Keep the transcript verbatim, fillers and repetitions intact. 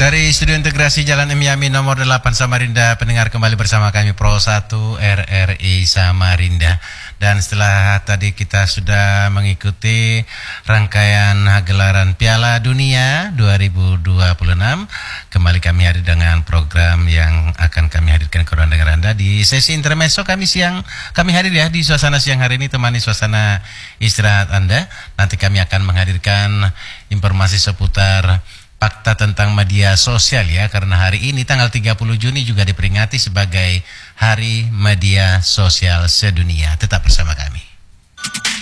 Dari Studio Integrasi Jalan M Yamin nomor delapan Samarinda, pendengar kembali bersama kami Pro satu R R I Samarinda. Dan setelah tadi kita sudah mengikuti rangkaian gelaran Piala Dunia dua ribu dua puluh enam, kembali kami hadir dengan program yang akan kami hadirkan ke ruang dengar Anda di sesi intermezzo kami siang. Kami hadir ya di suasana siang hari ini, temani suasana istirahat Anda. Nanti kami akan menghadirkan informasi seputar fakta tentang media sosial ya, karena hari ini tanggal tiga puluh Juni juga diperingati sebagai Hari Media Sosial Sedunia. Tetap bersama kami.